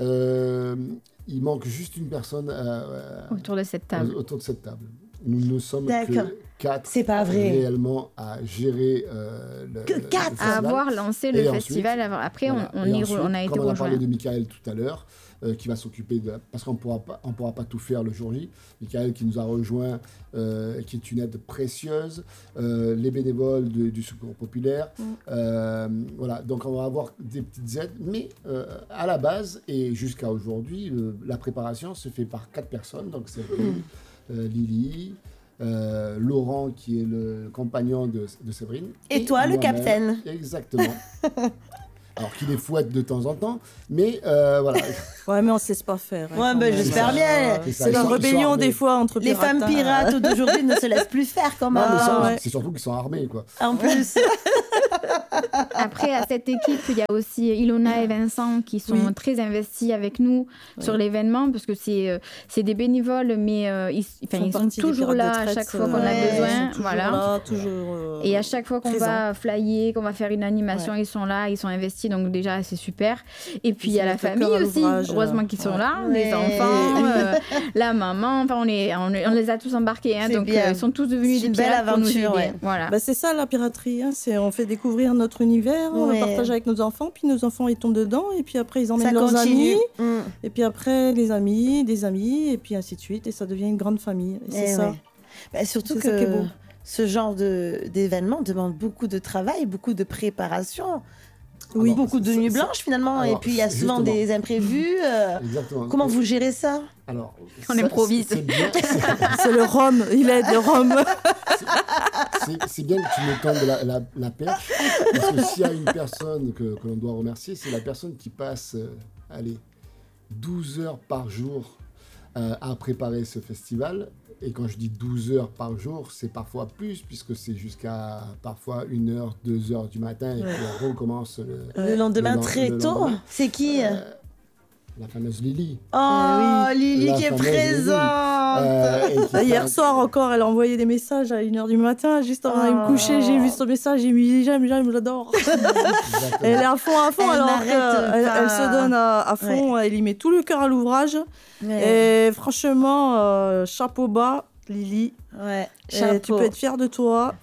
[SPEAKER 3] Euh, il manque juste une personne euh,
[SPEAKER 2] Autour de cette table.
[SPEAKER 3] autour de cette table. Nous ne sommes
[SPEAKER 1] D'accord.
[SPEAKER 3] que quatre
[SPEAKER 1] C'est pas vrai.
[SPEAKER 3] réellement à gérer euh, le,
[SPEAKER 1] Que
[SPEAKER 3] le
[SPEAKER 1] quatre
[SPEAKER 2] À
[SPEAKER 3] festival.
[SPEAKER 2] avoir lancé
[SPEAKER 3] Et
[SPEAKER 2] le
[SPEAKER 3] ensuite,
[SPEAKER 2] festival. Après, on-
[SPEAKER 3] Voilà.
[SPEAKER 2] on,
[SPEAKER 3] Et
[SPEAKER 2] y re-
[SPEAKER 3] ensuite,
[SPEAKER 2] on a été
[SPEAKER 3] comme on a parlé
[SPEAKER 2] rejoints.
[SPEAKER 3] de Michael tout à l'heure, euh, qui va s'occuper de... Parce qu'on pourra pas, on pourra pas tout faire le jour J. Michael qui nous a rejoint, euh, qui est une aide précieuse. Euh, les bénévoles de- du Secours Populaire.
[SPEAKER 4] Mm.
[SPEAKER 3] Euh, voilà, donc on va avoir des petites aides. Mais euh, à la base, et jusqu'à aujourd'hui, le- la préparation se fait par quatre personnes. Donc c'est euh, Lily, euh, Laurent qui est le compagnon de, de Séverine.
[SPEAKER 1] Et toi, le
[SPEAKER 3] moi-même.
[SPEAKER 1] capitaine.
[SPEAKER 3] Exactement. Alors qu'il les fouette de temps en temps, mais euh, voilà.
[SPEAKER 4] Ouais, mais on ne se laisse pas faire. hein,
[SPEAKER 1] Ouais,
[SPEAKER 4] quand
[SPEAKER 1] ben,
[SPEAKER 4] même.
[SPEAKER 1] j'espère
[SPEAKER 4] Euh,
[SPEAKER 1] bien.
[SPEAKER 3] C'est ça,
[SPEAKER 4] C'est
[SPEAKER 3] ils
[SPEAKER 4] la
[SPEAKER 3] sont- ils sont
[SPEAKER 4] rébellion
[SPEAKER 3] armés.
[SPEAKER 4] des fois entre
[SPEAKER 1] Les
[SPEAKER 4] pirates.
[SPEAKER 1] femmes
[SPEAKER 4] hein.
[SPEAKER 1] pirates d'aujourd'hui ne se laissent plus faire quand
[SPEAKER 3] Non,
[SPEAKER 1] même.
[SPEAKER 3] mais ça,
[SPEAKER 4] ouais.
[SPEAKER 3] c'est surtout qu'ils sont armés, quoi.
[SPEAKER 1] En plus.
[SPEAKER 2] Après, à cette équipe, il y a aussi Ilona et Vincent qui sont
[SPEAKER 4] Oui.
[SPEAKER 2] très investis avec nous sur l'événement parce que c'est euh, c'est des bénévoles, mais euh, ils, enfin,
[SPEAKER 4] font
[SPEAKER 2] ils sont
[SPEAKER 4] partie des
[SPEAKER 2] toujours
[SPEAKER 4] pirates
[SPEAKER 2] là
[SPEAKER 4] de
[SPEAKER 2] à
[SPEAKER 4] traite,
[SPEAKER 2] chaque fois qu'on
[SPEAKER 1] euh,
[SPEAKER 2] a
[SPEAKER 1] ouais,
[SPEAKER 2] besoin.
[SPEAKER 4] Ils sont toujours
[SPEAKER 2] Voilà.
[SPEAKER 4] là, toujours, euh,
[SPEAKER 2] Et à chaque fois qu'on
[SPEAKER 4] présents.
[SPEAKER 2] va flyer, qu'on va faire une animation, ils sont là, ils sont investis, donc déjà c'est super. Et puis il y a
[SPEAKER 4] Ils
[SPEAKER 2] la
[SPEAKER 4] mettent le
[SPEAKER 2] famille
[SPEAKER 4] cœur à
[SPEAKER 2] aussi,
[SPEAKER 4] l'ouvrage,
[SPEAKER 2] heureusement qu'ils sont
[SPEAKER 4] ouais.
[SPEAKER 2] là,
[SPEAKER 1] Ouais.
[SPEAKER 2] les enfants, euh, la maman, enfin on, est, on, est- on les a tous embarqués, hein,
[SPEAKER 1] C'est
[SPEAKER 2] donc
[SPEAKER 1] bien.
[SPEAKER 2] euh, ils sont tous devenus
[SPEAKER 1] C'est
[SPEAKER 2] des
[SPEAKER 1] une belle
[SPEAKER 2] pirates pour nous
[SPEAKER 1] aventure,
[SPEAKER 2] aider.
[SPEAKER 1] ouais.
[SPEAKER 2] Voilà.
[SPEAKER 4] Bah, c'est ça la piraterie, hein. C'est, on fait découvrir notre univers, on
[SPEAKER 1] Ouais.
[SPEAKER 4] le partage avec nos enfants, puis nos enfants ils tombent dedans, et puis après ils emmènent
[SPEAKER 1] Ça
[SPEAKER 4] leurs
[SPEAKER 1] continue.
[SPEAKER 4] amis,
[SPEAKER 1] Mm.
[SPEAKER 4] et puis après les amis, des amis, et puis ainsi de suite, et ça devient une grande famille. Et c'est
[SPEAKER 1] Eh
[SPEAKER 4] ça.
[SPEAKER 1] ouais. Bah, surtout
[SPEAKER 4] C'est ça qui est beau.
[SPEAKER 1] que ce genre de, d'événement demande beaucoup de travail, beaucoup de préparation.
[SPEAKER 4] Oui.
[SPEAKER 1] Alors, beaucoup de
[SPEAKER 3] c'est-
[SPEAKER 1] nuits
[SPEAKER 3] c'est-
[SPEAKER 1] blanches finalement,
[SPEAKER 3] alors,
[SPEAKER 1] et puis il y a souvent
[SPEAKER 3] justement.
[SPEAKER 1] des imprévus. euh,
[SPEAKER 3] Exactement.
[SPEAKER 1] Comment vous gérez ça?
[SPEAKER 3] Alors,
[SPEAKER 2] On
[SPEAKER 3] ça,
[SPEAKER 2] improvise.
[SPEAKER 3] C'est bien, c'est-
[SPEAKER 4] C'est le rhum, il aide le rhum.
[SPEAKER 3] c'est- c'est bien que tu me tendes la, la, la perche, parce que s'il y a une personne que, que l'on doit remercier, c'est la personne qui passe, euh, allez, douze heures par jour euh, à préparer ce festival. Et quand je dis douze heures par jour, c'est parfois plus, puisque c'est jusqu'à parfois une heure, deux heures du matin, et
[SPEAKER 4] Ouais.
[SPEAKER 3] puis on recommence le,
[SPEAKER 1] Le lendemain
[SPEAKER 3] le len-
[SPEAKER 1] très
[SPEAKER 3] le
[SPEAKER 1] tôt.
[SPEAKER 3] lendemain.
[SPEAKER 1] C'est qui?
[SPEAKER 3] Euh, la fameuse Lily.
[SPEAKER 1] Oh,
[SPEAKER 4] oui.
[SPEAKER 1] Lily
[SPEAKER 3] La
[SPEAKER 1] qui est
[SPEAKER 3] fameuse Lily.
[SPEAKER 1] présente.
[SPEAKER 3] Euh, et qui
[SPEAKER 4] Hier
[SPEAKER 3] passe-
[SPEAKER 4] soir encore, elle a envoyé des messages à une heure du matin, juste avant d'aller me
[SPEAKER 1] Oh.
[SPEAKER 4] coucher. J'ai vu son message, j'ai mis j'aime, j'aime, j'adore.
[SPEAKER 3] Exactement.
[SPEAKER 4] Elle est à fond, à fond,
[SPEAKER 1] Elle
[SPEAKER 4] alors
[SPEAKER 1] n'arrête
[SPEAKER 4] qu'elle
[SPEAKER 1] pas.
[SPEAKER 4] elle se donne à, à fond, elle y met tout le cœur à l'ouvrage.
[SPEAKER 1] Ouais.
[SPEAKER 4] Et franchement, euh, chapeau bas, Lily.
[SPEAKER 1] Ouais.
[SPEAKER 4] Et
[SPEAKER 1] Chapeau.
[SPEAKER 4] tu peux être fière de toi.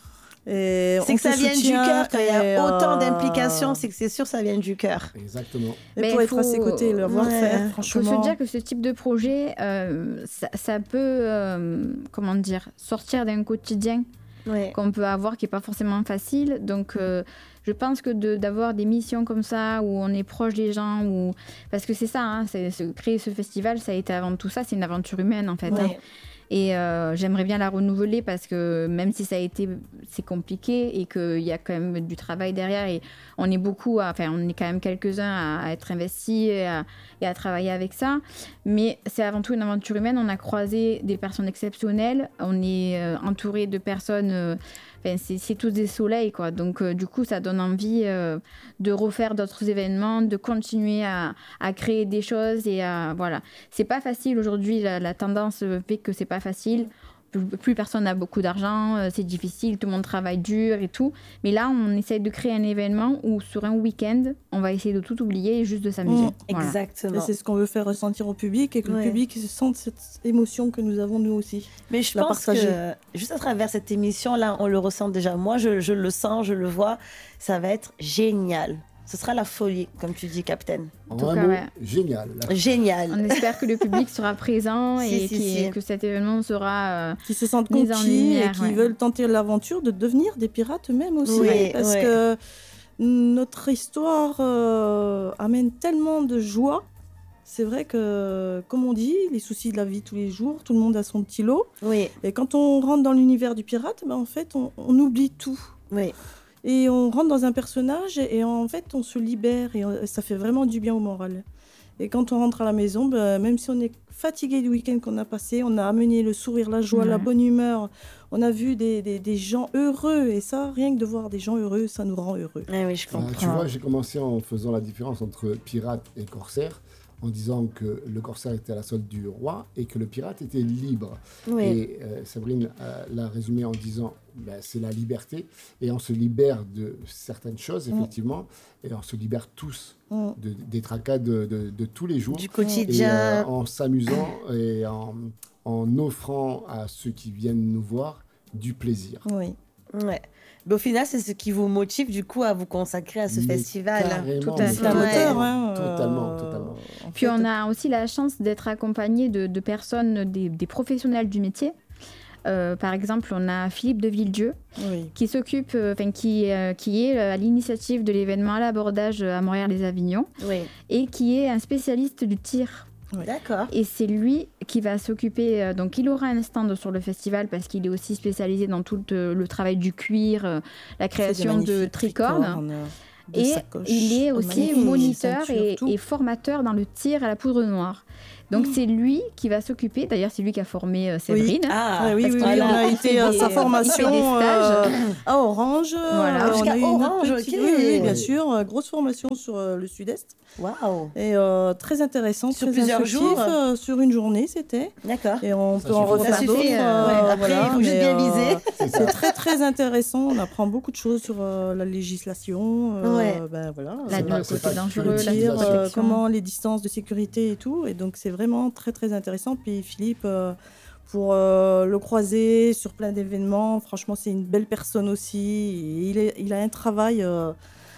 [SPEAKER 4] Et
[SPEAKER 1] C'est
[SPEAKER 4] on
[SPEAKER 1] que ça
[SPEAKER 4] te
[SPEAKER 1] vient du
[SPEAKER 4] soutient,
[SPEAKER 1] cœur. Quand il y
[SPEAKER 4] et,
[SPEAKER 1] a autant
[SPEAKER 4] euh,
[SPEAKER 1] d'implications, c'est que c'est sûr ça vient du cœur.
[SPEAKER 3] Exactement.
[SPEAKER 4] Et
[SPEAKER 2] Mais
[SPEAKER 4] pour
[SPEAKER 2] il
[SPEAKER 4] être à
[SPEAKER 2] faut-
[SPEAKER 4] ses côtés, le voir
[SPEAKER 1] Ouais.
[SPEAKER 4] faire,
[SPEAKER 2] Il faut
[SPEAKER 4] franchement.
[SPEAKER 2] se dire que ce type de projet, euh, ça, ça peut, euh, comment dire, sortir d'un quotidien
[SPEAKER 1] Ouais.
[SPEAKER 2] qu'on peut avoir qui n'est pas forcément facile. Donc, euh, je pense que de- d'avoir des missions comme ça, où on est proche des gens, où... parce que c'est ça, hein, c'est, c'est- créer ce festival, ça a été avant tout ça, c'est une aventure humaine en fait. hein.
[SPEAKER 1] Ouais.
[SPEAKER 2] Et euh, j'aimerais bien la renouveler parce que même si ça a été, c'est compliqué et qu'il y a quand même du travail derrière et on est beaucoup, à- enfin on est quand même quelques-uns à, à être investis et à, et à travailler avec ça. Mais c'est avant tout une aventure humaine. On a croisé des personnes exceptionnelles. On est euh, entouré de personnes. euh, Enfin, c'est, c'est tous des soleils, quoi. Donc, euh, du coup, ça donne envie euh, de refaire d'autres événements, de continuer à, à créer des choses. Et à, voilà. C'est pas facile aujourd'hui. La, la tendance fait que c'est pas facile. Plus, plus personne n'a beaucoup d'argent. euh, c'est difficile. Tout le monde travaille dur et tout. Mais là, on essaie de créer un événement où, sur un week-end, on va essayer de tout oublier et juste de s'amuser.
[SPEAKER 4] Mmh.
[SPEAKER 2] Voilà.
[SPEAKER 4] Et
[SPEAKER 1] Exactement.
[SPEAKER 4] c'est ce qu'on veut faire ressentir au public et que
[SPEAKER 1] Ouais.
[SPEAKER 4] le public se sente cette émotion que nous avons nous aussi.
[SPEAKER 1] Mais je
[SPEAKER 4] la
[SPEAKER 1] pense
[SPEAKER 4] partager.
[SPEAKER 1] que juste à travers cette émission, là, on le ressent déjà. Moi, je, je le sens, je le vois. Ça va être génial. Ce sera la folie, comme tu dis, Capitaine.
[SPEAKER 3] En
[SPEAKER 2] tout
[SPEAKER 3] un
[SPEAKER 2] cas,
[SPEAKER 3] mot,
[SPEAKER 2] ouais.
[SPEAKER 3] génial. Là.
[SPEAKER 1] Génial.
[SPEAKER 2] On espère que le public sera présent
[SPEAKER 1] Si,
[SPEAKER 2] et
[SPEAKER 1] si,
[SPEAKER 2] qui-
[SPEAKER 1] si.
[SPEAKER 2] que cet événement sera... euh,
[SPEAKER 4] Qui se sentent
[SPEAKER 2] Mise en
[SPEAKER 4] conquis
[SPEAKER 2] lumière,
[SPEAKER 4] et qui
[SPEAKER 2] ouais.
[SPEAKER 4] veulent tenter l'aventure de devenir des pirates eux-mêmes aussi.
[SPEAKER 1] Oui,
[SPEAKER 4] parce
[SPEAKER 1] ouais.
[SPEAKER 4] que notre histoire euh, amène tellement de joie. C'est vrai que, comme on dit, les soucis de la vie tous les jours, tout le monde a son petit lot.
[SPEAKER 1] Oui,
[SPEAKER 4] Et quand on rentre dans l'univers du pirate, ben, en fait, on, on oublie tout.
[SPEAKER 1] oui.
[SPEAKER 4] Et on rentre dans un personnage et, et en fait, on se libère et on- ça fait vraiment du bien au moral. Et quand on rentre à la maison, ben, même si on est fatigué du week-end qu'on a passé, on a amené le sourire, la joie,
[SPEAKER 2] Ouais.
[SPEAKER 4] la bonne humeur. On a vu des, des, des gens heureux. Et ça, rien que de voir des gens heureux, ça nous rend heureux.
[SPEAKER 1] Ah oui, je
[SPEAKER 3] Ah,
[SPEAKER 1] comprends.
[SPEAKER 3] tu vois, j'ai commencé en faisant la différence entre pirate et corsaire, en disant que le corsaire était à la solde du roi et que le pirate était libre.
[SPEAKER 1] Oui.
[SPEAKER 3] Et euh, Sabrine euh, l'a résumé en disant ben, c'est la liberté et on se libère de certaines choses,
[SPEAKER 4] Mm.
[SPEAKER 3] effectivement, et on se libère tous
[SPEAKER 4] Mm.
[SPEAKER 3] de, des tracas de, de- de tous les jours.
[SPEAKER 1] Du
[SPEAKER 3] Et
[SPEAKER 1] quotidien.
[SPEAKER 3] euh, en s'amusant et en, en offrant à ceux qui viennent nous voir du plaisir.
[SPEAKER 4] Oui.
[SPEAKER 1] Ouais. Mais au final, c'est ce qui vous motive du coup à vous consacrer à ce
[SPEAKER 3] Mais
[SPEAKER 1] festival.
[SPEAKER 3] carrément,
[SPEAKER 2] Tout à
[SPEAKER 3] mais
[SPEAKER 2] fait.
[SPEAKER 4] C'est un
[SPEAKER 3] totalement,
[SPEAKER 4] moteur. Hein,
[SPEAKER 3] Totalement,
[SPEAKER 4] euh,
[SPEAKER 3] totalement.
[SPEAKER 4] en
[SPEAKER 2] Puis
[SPEAKER 4] fait,
[SPEAKER 2] on a aussi la chance d'être accompagné de, de personnes, des, des professionnels du métier. Euh, par exemple, on a Philippe de Villedieu
[SPEAKER 4] Oui.
[SPEAKER 2] qui s'occupe, euh, enfin qui, euh, qui est à l'initiative de l'événement à l'abordage à Montréal-les-Avignon
[SPEAKER 1] Oui.
[SPEAKER 2] et qui est un spécialiste du tir.
[SPEAKER 1] D'accord.
[SPEAKER 2] Et c'est lui qui va s'occuper, euh, donc il aura un stand sur le festival parce qu'il est aussi spécialisé dans tout le, le travail du cuir, euh, la
[SPEAKER 4] Il fait des
[SPEAKER 2] création de
[SPEAKER 4] magnifiques
[SPEAKER 2] tricornes.
[SPEAKER 4] tricornes, de
[SPEAKER 2] Et
[SPEAKER 4] sacoches,
[SPEAKER 2] il est
[SPEAKER 4] de
[SPEAKER 2] aussi
[SPEAKER 4] magnifiques
[SPEAKER 2] moniteur
[SPEAKER 4] ceintures,
[SPEAKER 2] et,
[SPEAKER 4] tout.
[SPEAKER 2] et formateur dans le tir à la poudre noire. Donc
[SPEAKER 4] Mmh.
[SPEAKER 2] c'est lui qui va s'occuper, d'ailleurs c'est lui qui a formé euh, Séverine.
[SPEAKER 1] Ah,
[SPEAKER 4] Ah oui,
[SPEAKER 1] parce
[SPEAKER 4] oui,
[SPEAKER 1] que
[SPEAKER 4] oui,
[SPEAKER 1] là,
[SPEAKER 4] on a
[SPEAKER 2] il
[SPEAKER 4] été
[SPEAKER 2] fait
[SPEAKER 4] à
[SPEAKER 2] des-
[SPEAKER 4] sa
[SPEAKER 2] il
[SPEAKER 4] formation
[SPEAKER 2] fait des stages.
[SPEAKER 4] euh, à Orange.
[SPEAKER 2] Voilà.
[SPEAKER 4] Euh, on
[SPEAKER 1] Jusqu'à
[SPEAKER 4] a eu une
[SPEAKER 1] Orange,
[SPEAKER 4] petite-
[SPEAKER 1] ok.
[SPEAKER 4] Oui, oui, bien
[SPEAKER 3] Oui.
[SPEAKER 4] sûr. euh, Grosse formation sur euh, le sud-est.
[SPEAKER 1] Waouh.
[SPEAKER 4] Et euh, très intéressant,
[SPEAKER 1] Sur
[SPEAKER 4] très
[SPEAKER 1] plusieurs
[SPEAKER 4] instructif,
[SPEAKER 1] jours
[SPEAKER 4] euh, sur une journée, c'était.
[SPEAKER 1] D'accord.
[SPEAKER 4] Et on
[SPEAKER 3] Ça
[SPEAKER 4] peut en
[SPEAKER 3] suffit.
[SPEAKER 4] refaire
[SPEAKER 1] Ça
[SPEAKER 4] d'autres.
[SPEAKER 1] suffit, euh,
[SPEAKER 4] euh,
[SPEAKER 1] ouais. Après,
[SPEAKER 4] voilà,
[SPEAKER 1] il faut juste
[SPEAKER 4] mais,
[SPEAKER 1] bien
[SPEAKER 4] euh,
[SPEAKER 1] viser.
[SPEAKER 3] C'est
[SPEAKER 4] C'est
[SPEAKER 3] ça.
[SPEAKER 4] très très intéressant. On apprend beaucoup de choses sur euh, la législation. euh,
[SPEAKER 1] Ouais.
[SPEAKER 4] ben, voilà.
[SPEAKER 2] La-
[SPEAKER 3] C'est
[SPEAKER 2] le
[SPEAKER 3] pas- c'est
[SPEAKER 2] côté
[SPEAKER 3] pas que
[SPEAKER 2] dangereux,
[SPEAKER 3] le
[SPEAKER 2] la
[SPEAKER 3] tir,
[SPEAKER 4] Dire,
[SPEAKER 3] c'est-
[SPEAKER 4] euh,
[SPEAKER 2] protection.
[SPEAKER 4] comment les distances de sécurité et tout. Et donc, c'est vraiment très, très intéressant. Puis Philippe, euh, pour euh, le croiser sur plein d'événements, franchement, c'est une belle personne aussi. Et il, est, il a un travail. euh,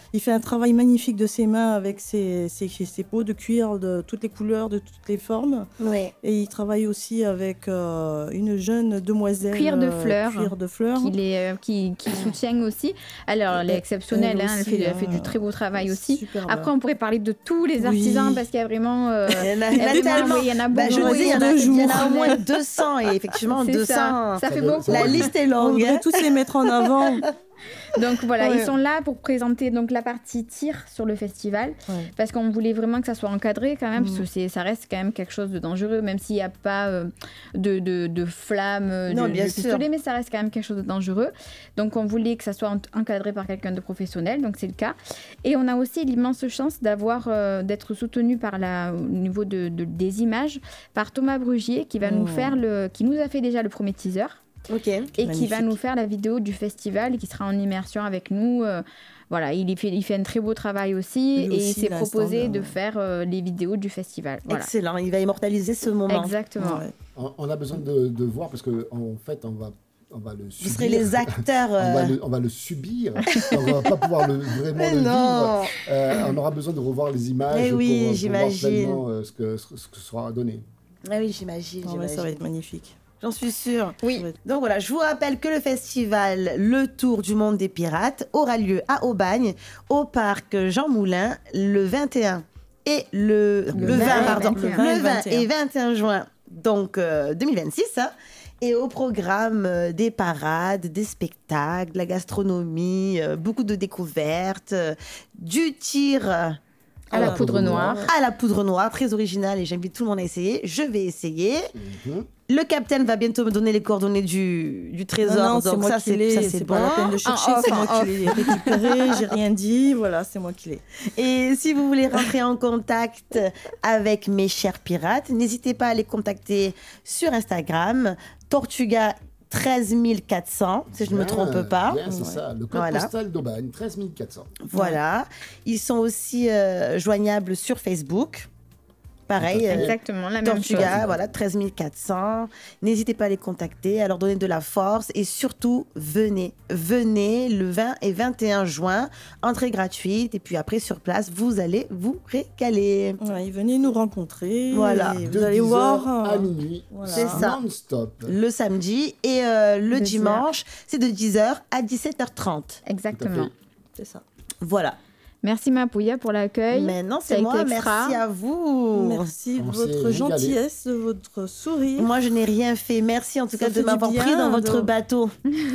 [SPEAKER 4] Il fait un travail magnifique de ses mains avec ses, ses, ses peaux de cuir de toutes les couleurs, de toutes les formes.
[SPEAKER 1] Oui.
[SPEAKER 4] Et il travaille aussi avec euh, une jeune demoiselle.
[SPEAKER 2] Cuir de fleurs.
[SPEAKER 4] Euh, cuir de fleurs.
[SPEAKER 2] Qui, les, euh, qui, qui soutient aussi. Alors, elle est exceptionnelle, elle, hein, aussi, elle, fait, elle fait du très beau travail aussi.
[SPEAKER 4] Superbe.
[SPEAKER 2] Après, on pourrait parler de tous les artisans oui. parce qu'il y a vraiment. Euh,
[SPEAKER 1] il y en a, il y en a tellement.
[SPEAKER 2] Oui, il y en a beaucoup.
[SPEAKER 1] Bah, je
[SPEAKER 2] oui,
[SPEAKER 1] dis, il y en a, il y en a au moins deux cents. Et effectivement,
[SPEAKER 2] c'est
[SPEAKER 1] deux cents.
[SPEAKER 2] Ça, ça fait beaucoup.
[SPEAKER 1] La liste est longue.
[SPEAKER 4] On voudrait tous les mettre en avant.
[SPEAKER 2] Donc voilà,
[SPEAKER 1] ouais.
[SPEAKER 2] ils sont là pour présenter donc la partie tir sur le festival, ouais. parce qu'on voulait vraiment que ça soit encadré quand même, mmh. parce que c'est, ça reste quand même quelque chose de dangereux, même s'il n'y a pas euh, de, de, de flammes, non, de,
[SPEAKER 1] bien
[SPEAKER 2] de
[SPEAKER 1] sûr.
[SPEAKER 2] pistolet, mais ça reste quand même quelque chose de dangereux. Donc on voulait que ça soit encadré par quelqu'un de professionnel, donc c'est le cas. Et on a aussi l'immense chance d'avoir, euh, d'être soutenu par la, au niveau de, de, des images par Thomas Brugier, qui va mmh. nous faire le, qui nous a fait déjà le premier teaser.
[SPEAKER 1] Okay.
[SPEAKER 2] Et
[SPEAKER 4] Magnifique.
[SPEAKER 2] qui va nous faire la vidéo du festival et qui sera en immersion avec nous. Euh, voilà, il fait, il fait un très beau travail aussi,
[SPEAKER 4] Lui
[SPEAKER 2] et
[SPEAKER 4] aussi,
[SPEAKER 2] il s'est proposé
[SPEAKER 4] stand,
[SPEAKER 2] de
[SPEAKER 4] ouais.
[SPEAKER 2] faire euh, les vidéos du festival. Voilà.
[SPEAKER 1] Excellent, il va immortaliser ce moment.
[SPEAKER 2] Exactement.
[SPEAKER 4] Ouais.
[SPEAKER 3] On, on a besoin de, de voir parce qu'en en fait, on va, on va le subir.
[SPEAKER 1] Vous serez les acteurs. Euh...
[SPEAKER 3] on, va le, on va le subir. On ne va pas pouvoir le, vraiment
[SPEAKER 1] Mais
[SPEAKER 3] le
[SPEAKER 1] non.
[SPEAKER 3] vivre. Euh, on aura besoin de revoir les images
[SPEAKER 1] Mais oui,
[SPEAKER 3] pour, pour
[SPEAKER 1] j'imagine.
[SPEAKER 3] voir pleinement euh, ce, que, ce, ce que sera donné.
[SPEAKER 1] Ah oui, j'imagine.
[SPEAKER 4] Non,
[SPEAKER 1] j'imagine.
[SPEAKER 4] ça va être magnifique.
[SPEAKER 1] J'en suis sûre.
[SPEAKER 2] Oui.
[SPEAKER 1] Donc voilà, je vous rappelle que le festival Le Tour du Monde des Pirates aura lieu à Aubagne, au parc Jean Moulin, le vingt et un et le, le, le vingt, pardon,
[SPEAKER 2] le
[SPEAKER 1] le vingt et vingt et un juin, donc euh, deux mille vingt-six. Hein, et au programme euh, des parades, des spectacles, de la gastronomie, euh, beaucoup de découvertes, euh, du tir. Euh,
[SPEAKER 2] À la poudre noire.
[SPEAKER 1] À la poudre noire, très original et j'invite tout le monde à essayer. Je vais essayer. Mm-hmm. Le capitaine va bientôt me donner les coordonnées du, du trésor.
[SPEAKER 4] Non, non,
[SPEAKER 1] donc
[SPEAKER 4] c'est moi
[SPEAKER 1] ça,
[SPEAKER 4] qui
[SPEAKER 1] c'est,
[SPEAKER 4] l'ai.
[SPEAKER 1] ça,
[SPEAKER 4] C'est,
[SPEAKER 1] c'est
[SPEAKER 4] pas
[SPEAKER 1] bon.
[SPEAKER 4] la peine de chercher,
[SPEAKER 2] Ah,
[SPEAKER 4] c'est
[SPEAKER 2] ah,
[SPEAKER 4] moi
[SPEAKER 2] ah,
[SPEAKER 4] qui l'ai récupéré. J'ai rien dit. Voilà, c'est moi qui l'ai.
[SPEAKER 1] Et si vous voulez rentrer en contact avec mes chers pirates, n'hésitez pas à les contacter sur Instagram. Tortuga treize mille quatre cents, si je ne me trompe pas.
[SPEAKER 3] Bien, c'est ouais. ça, le code voilà. postal d'Aubagne, treize mille quatre cents.
[SPEAKER 1] Voilà. Ils sont aussi euh, joignables sur Facebook. Pareil.
[SPEAKER 2] Exactement, la même
[SPEAKER 1] Tortuga,
[SPEAKER 2] chose.
[SPEAKER 1] voilà, treize mille quatre cents. N'hésitez pas à les contacter, à leur donner de la force et surtout, venez. Venez le vingt et vingt et un juin, entrée gratuite. Et puis après, sur place, vous allez vous régaler.
[SPEAKER 4] Ouais, venez nous rencontrer.
[SPEAKER 1] Voilà.
[SPEAKER 4] Et
[SPEAKER 3] de
[SPEAKER 4] vous allez voir.
[SPEAKER 3] à minuit,
[SPEAKER 1] voilà. C'est ça.
[SPEAKER 3] Non-stop.
[SPEAKER 1] Le samedi et euh, le
[SPEAKER 2] de
[SPEAKER 1] dimanche, c'est de dix heures à dix-sept heures trente.
[SPEAKER 2] Exactement.
[SPEAKER 4] C'est ça.
[SPEAKER 1] Voilà.
[SPEAKER 2] Merci Mapouya pour l'accueil.
[SPEAKER 1] Mais non, c'est moi. Merci à vous.
[SPEAKER 4] Merci de
[SPEAKER 3] On
[SPEAKER 4] votre gentillesse, de votre sourire.
[SPEAKER 1] Moi, je n'ai rien fait. Merci en tout
[SPEAKER 4] Ça
[SPEAKER 1] cas de m'avoir pris dans votre
[SPEAKER 4] donc...
[SPEAKER 1] bateau.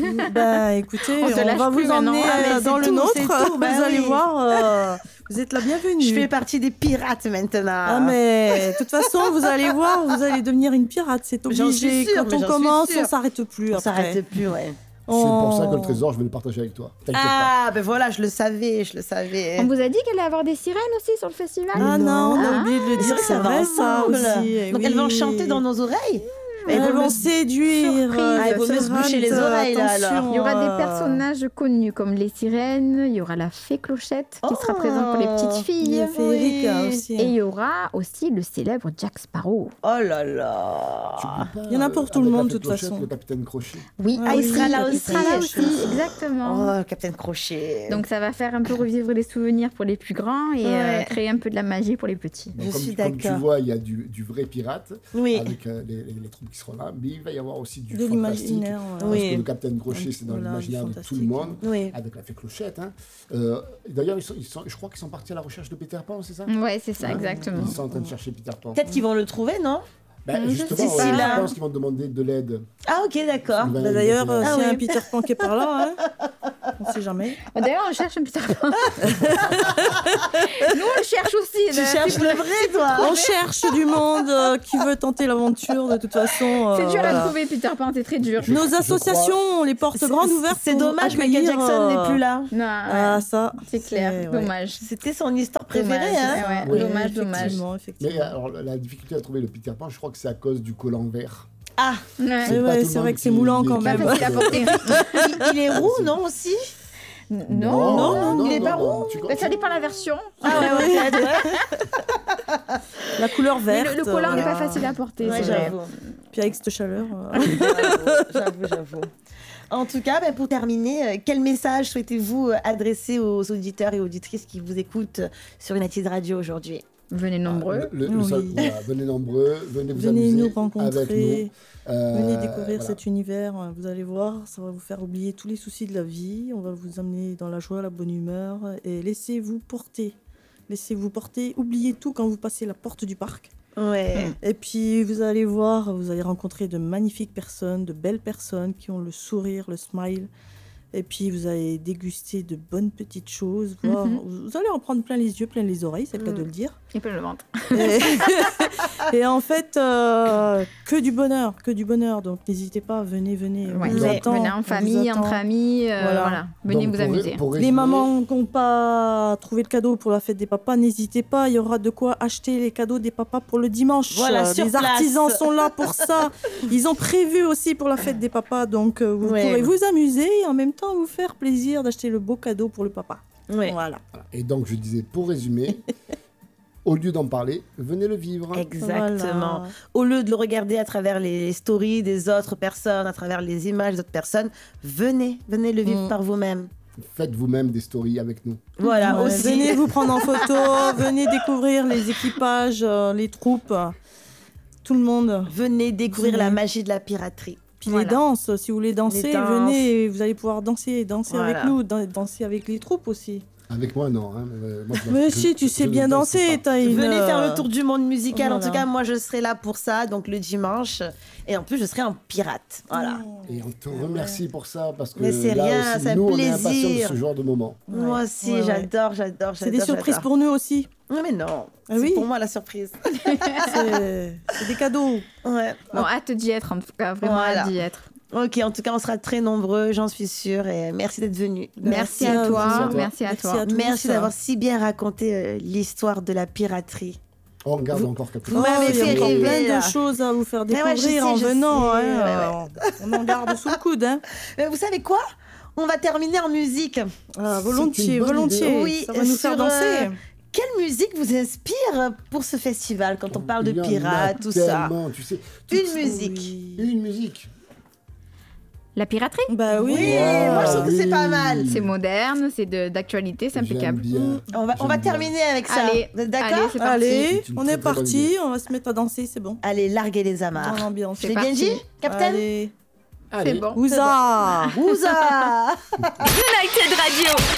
[SPEAKER 4] Bah écoutez, on,
[SPEAKER 2] on
[SPEAKER 4] va vous emmener
[SPEAKER 1] ah,
[SPEAKER 4] dans le
[SPEAKER 1] tout,
[SPEAKER 4] nôtre.
[SPEAKER 1] Tout, bah,
[SPEAKER 4] vous
[SPEAKER 1] oui.
[SPEAKER 4] allez voir, euh, vous êtes la bienvenue.
[SPEAKER 1] Je fais partie des pirates maintenant.
[SPEAKER 4] Ah mais de toute façon, vous allez voir, vous allez devenir une pirate, c'est obligé.
[SPEAKER 1] J'en suis sûre,
[SPEAKER 4] Quand on commence, on s'arrête plus.
[SPEAKER 1] On s'arrête plus, ouais.
[SPEAKER 3] C'est oh. pour ça que le trésor, je vais le partager avec toi. T'inquiète
[SPEAKER 1] ah,
[SPEAKER 3] pas.
[SPEAKER 1] ben voilà, je le savais, je le savais.
[SPEAKER 2] On vous a dit qu'elle allait avoir des sirènes aussi sur le festival?
[SPEAKER 4] Ah non, on a
[SPEAKER 2] ah.
[SPEAKER 4] oublié de le dire, c'est vrai ça aussi.
[SPEAKER 1] Donc
[SPEAKER 4] oui.
[SPEAKER 1] elles vont chanter dans nos oreilles.
[SPEAKER 4] Elles, elles vont séduire.
[SPEAKER 1] Ah, il faut me se boucher les oreilles là, alors.
[SPEAKER 2] Il y aura des personnages connus comme les sirènes, il y aura la fée Clochette qui oh. sera présente pour les petites filles.
[SPEAKER 4] Oui. Aussi.
[SPEAKER 2] Et il y aura aussi le célèbre Jack Sparrow.
[SPEAKER 1] Oh là là.
[SPEAKER 4] Il y en a pour tout le monde de toute façon.
[SPEAKER 3] Le capitaine Crochet.
[SPEAKER 2] Oui,
[SPEAKER 1] ah, il sera là aussi.
[SPEAKER 2] Il sera là aussi, exactement.
[SPEAKER 1] Oh, capitaine Crochet.
[SPEAKER 2] Donc ça va faire un peu revivre les souvenirs pour les plus grands et ouais. euh, créer un peu de la magie pour les petits.
[SPEAKER 3] Donc,
[SPEAKER 1] Je
[SPEAKER 3] comme,
[SPEAKER 1] suis
[SPEAKER 3] comme
[SPEAKER 1] d'accord.
[SPEAKER 3] tu vois, il y a du, du vrai pirate
[SPEAKER 1] oui.
[SPEAKER 3] avec euh, les, les, les troupes qui seront là, mais il va y avoir aussi du
[SPEAKER 4] de
[SPEAKER 3] l'imaginaire.
[SPEAKER 4] Ouais.
[SPEAKER 3] Oui. Parce
[SPEAKER 1] oui.
[SPEAKER 3] que le capitaine Crochet, c'est dans voilà, l'imaginaire de tout le monde,
[SPEAKER 1] oui.
[SPEAKER 3] avec la fée Clochette. Hein. Euh, d'ailleurs, ils sont, ils sont, je crois qu'ils sont partis à la recherche de Peter Pan, c'est ça?
[SPEAKER 2] Oui, c'est ça, hein exactement.
[SPEAKER 3] Ils sont en train de chercher Peter Pan.
[SPEAKER 1] Peut-être qu'ils vont le trouver, non?
[SPEAKER 3] Ben, justement,
[SPEAKER 1] je,
[SPEAKER 3] ouais,
[SPEAKER 1] là.
[SPEAKER 3] je pense qu'ils vont demander de l'aide.
[SPEAKER 1] Ah ok, d'accord.
[SPEAKER 4] Bah, d'ailleurs, euh,
[SPEAKER 1] ah,
[SPEAKER 4] s'il y a
[SPEAKER 1] oui.
[SPEAKER 4] un Peter Pan qui est par là, hein, on ne sait jamais.
[SPEAKER 2] D'ailleurs, on cherche un Peter Pan. Nous, on le cherche aussi.
[SPEAKER 1] Tu là, cherches le vrai, toi.
[SPEAKER 4] On cherche du monde euh, qui veut tenter l'aventure, de toute façon. Euh,
[SPEAKER 2] c'est dur
[SPEAKER 4] voilà.
[SPEAKER 2] à trouver, Peter Pan, c'est très dur.
[SPEAKER 4] Je, Nos associations, on les porte grandes ouvertes.
[SPEAKER 1] C'est dommage, Michael Jackson euh... n'est plus là.
[SPEAKER 2] Non,
[SPEAKER 4] ah, ça,
[SPEAKER 2] c'est clair,
[SPEAKER 4] ouais.
[SPEAKER 2] dommage.
[SPEAKER 1] C'était son histoire préférée.
[SPEAKER 2] Dommage,
[SPEAKER 1] hein.
[SPEAKER 2] ouais,
[SPEAKER 4] oui,
[SPEAKER 2] dommage, dommage.
[SPEAKER 4] Effectivement, effectivement.
[SPEAKER 3] Mais alors, la difficulté à trouver le Peter Pan, je crois que c'est à cause du collant vert.
[SPEAKER 1] Ah,
[SPEAKER 2] ouais.
[SPEAKER 4] c'est, ouais, c'est vrai que c'est moulant quand même.
[SPEAKER 2] Pas facile à porter.
[SPEAKER 1] il, il est roux, non, aussi?
[SPEAKER 2] Non,
[SPEAKER 1] non, non, non, il est
[SPEAKER 3] non,
[SPEAKER 1] pas
[SPEAKER 3] non,
[SPEAKER 1] roux.
[SPEAKER 3] tu...
[SPEAKER 2] Bah, ça dépend de la version.
[SPEAKER 1] Ah ouais, ouais, ouais.
[SPEAKER 4] La couleur verte.
[SPEAKER 2] Mais le, le collant n'est euh... pas facile à porter.
[SPEAKER 1] Ouais,
[SPEAKER 2] c'est
[SPEAKER 1] j'avoue.
[SPEAKER 4] Puis avec cette chaleur. Euh...
[SPEAKER 1] J'avoue, j'avoue. En tout cas, ben, pour terminer, quel message souhaitez-vous adresser aux auditeurs et auditrices qui vous écoutent sur United Radio aujourd'hui?
[SPEAKER 2] Venez nombreux.
[SPEAKER 3] Ah, le, le, oui. le, voilà, venez nombreux, venez vous
[SPEAKER 4] venez
[SPEAKER 3] amuser
[SPEAKER 4] nous rencontrer,
[SPEAKER 3] avec nous.
[SPEAKER 4] Euh, venez découvrir voilà. cet univers. Vous allez voir, ça va vous faire oublier tous les soucis de la vie. On va vous amener dans la joie, la bonne humeur. Et laissez-vous porter. Laissez-vous porter. Oubliez tout quand vous passez la porte du parc.
[SPEAKER 1] Ouais.
[SPEAKER 4] Et puis vous allez voir, vous allez rencontrer de magnifiques personnes, de belles personnes qui ont le sourire, le smile. Et puis vous allez déguster de bonnes petites choses. Voir, mm-hmm. Vous allez en prendre plein les yeux, plein les oreilles, c'est le mm. cas de le dire.
[SPEAKER 2] Et plein le ventre.
[SPEAKER 4] Et, et en fait, euh, que du bonheur, que du bonheur. Donc n'hésitez pas, venez, venez.
[SPEAKER 2] Ouais.
[SPEAKER 4] On vous attend,
[SPEAKER 2] venez en famille, entre amis, euh, voilà. voilà. Venez donc, vous amuser.
[SPEAKER 3] Pour
[SPEAKER 4] les mamans qui n'ont pas trouvé le cadeau pour la fête des papas, n'hésitez pas, il y aura de quoi acheter les cadeaux des papas pour le dimanche.
[SPEAKER 1] Voilà,
[SPEAKER 4] euh,
[SPEAKER 1] sur
[SPEAKER 4] les
[SPEAKER 1] place.
[SPEAKER 4] artisans sont là pour ça. Ils ont prévu aussi pour la fête des papas, donc euh, vous ouais. pourrez vous amuser et en même temps vous faire plaisir d'acheter le beau cadeau pour le papa.
[SPEAKER 1] Ouais.
[SPEAKER 4] Voilà.
[SPEAKER 3] Et donc je disais, pour résumer, au lieu d'en parler, venez le vivre.
[SPEAKER 1] Exactement. Voilà. Au lieu de le regarder à travers les stories des autres personnes, à travers les images d'autres personnes, venez, venez le vivre mmh. par vous-même.
[SPEAKER 3] Faites vous-même des stories avec nous.
[SPEAKER 1] Voilà,
[SPEAKER 4] ouais,
[SPEAKER 1] aussi.
[SPEAKER 4] Venez vous prendre en photo, venez découvrir les équipages, euh, les troupes, tout le monde.
[SPEAKER 1] Venez découvrir venez. la magie de la piraterie.
[SPEAKER 4] Puis voilà. les danses, si vous voulez danser, venez, vous allez pouvoir danser, danser voilà. avec nous, danser avec les troupes aussi.
[SPEAKER 3] Avec moi, non. Hein. Moi, je
[SPEAKER 4] mais
[SPEAKER 3] je,
[SPEAKER 4] si, tu
[SPEAKER 3] je,
[SPEAKER 4] sais
[SPEAKER 3] je
[SPEAKER 4] bien danser. T'as une...
[SPEAKER 1] Venez faire le tour du monde musical.
[SPEAKER 4] Voilà.
[SPEAKER 1] En tout cas, moi, je serai là pour ça, donc le dimanche. Et en plus, je serai un pirate. Voilà.
[SPEAKER 3] Et on te remercie pour ça, parce que
[SPEAKER 1] mais c'est
[SPEAKER 3] là
[SPEAKER 1] rien,
[SPEAKER 3] aussi,
[SPEAKER 1] c'est
[SPEAKER 3] nous,
[SPEAKER 1] plaisir.
[SPEAKER 3] on est impatients de ce genre de moment.
[SPEAKER 1] Ouais. Moi aussi, ouais, ouais. j'adore, j'adore,
[SPEAKER 4] c'est des surprises
[SPEAKER 1] j'adore.
[SPEAKER 4] pour nous aussi.
[SPEAKER 1] Non, mais non.
[SPEAKER 4] Ah,
[SPEAKER 1] c'est
[SPEAKER 4] oui
[SPEAKER 1] pour moi la surprise.
[SPEAKER 4] c'est... c'est des cadeaux.
[SPEAKER 1] Ouais.
[SPEAKER 2] Bon, hâte d'y être, en tout cas. Vraiment voilà. hâte d'y être.
[SPEAKER 1] Ok, en tout cas, on sera très nombreux, j'en suis sûre. Et merci d'être venu.
[SPEAKER 2] Merci, merci, à, toi, merci à toi.
[SPEAKER 1] Merci à toi. Merci, merci d'avoir si bien raconté euh, l'histoire de la piraterie.
[SPEAKER 3] On regarde vous... encore quelques
[SPEAKER 4] chose. Oh, il y a encore plein de choses à vous faire découvrir ouais, sais, en venant. Hein, ouais, ouais. On en garde sous le coude. Hein.
[SPEAKER 1] Mais vous savez quoi ? On va terminer en musique.
[SPEAKER 4] Ah, volontiers, volontiers.
[SPEAKER 1] Oui,
[SPEAKER 4] ça va nous faire danser. Euh,
[SPEAKER 1] quelle musique vous inspire pour ce festival quand on parle de pirates, tout ça ?
[SPEAKER 3] Tu sais,
[SPEAKER 1] Une musique.
[SPEAKER 3] Oui. Une musique.
[SPEAKER 2] La piraterie ?
[SPEAKER 4] Bah oui,
[SPEAKER 1] oui wow, moi je trouve oui. que c'est pas mal.
[SPEAKER 2] C'est moderne, c'est de, d'actualité, c'est impeccable.
[SPEAKER 1] Mmh. On va, on va terminer avec ça.
[SPEAKER 2] Allez,
[SPEAKER 1] vous êtes d'accord ?
[SPEAKER 2] Allez, c'est parti.
[SPEAKER 4] Allez, on est parti, on va se mettre à danser, c'est bon.
[SPEAKER 1] Allez, larguez les amarres.
[SPEAKER 4] Dans l'ambiance.
[SPEAKER 1] C'est Genji, Captain ?
[SPEAKER 4] Allez.
[SPEAKER 2] Allez. C'est bon.
[SPEAKER 4] Ouza
[SPEAKER 1] Ouza
[SPEAKER 2] United Radio.